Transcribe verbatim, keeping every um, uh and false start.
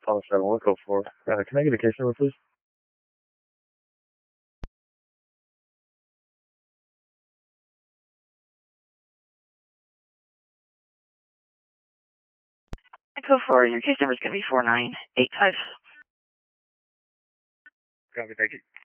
Five seven one code four. Uh, can I get a case number, please? Code four, your case number is going to be four nine eight five. Copy, thank you.